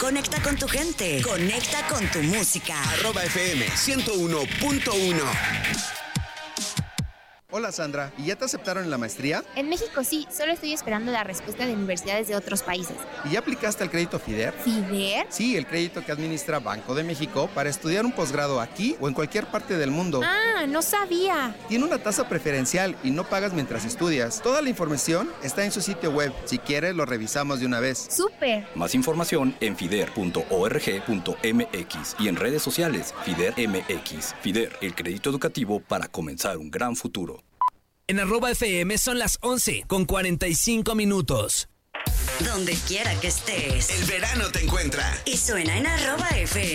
Conecta con tu gente. Conecta con tu música. @FM 101.1. Hola Sandra, ¿y ya te aceptaron en la maestría? En México sí, solo estoy esperando la respuesta de universidades de otros países. ¿Y ya aplicaste al crédito FIDER? ¿FIDER? Sí, el crédito que administra Banco de México para estudiar un posgrado aquí o en cualquier parte del mundo. Ah, no sabía. Tiene una tasa preferencial y no pagas mientras estudias. Toda la información está en su sitio web. Si quieres, lo revisamos de una vez. ¡Súper! Más información en fider.org.mx y en redes sociales FIDER MX. FIDER, el crédito educativo para comenzar un gran futuro. En @FM son las 11:45. Donde quiera que estés. El verano te encuentra. Y suena en @FM.